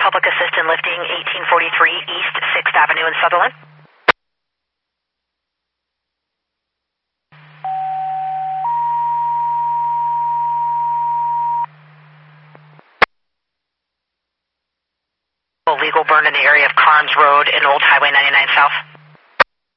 Public Assist in lifting 1843 East 6th Avenue in Sutherland. Legal burn in the area of Carnes Road and Old Highway 99 South.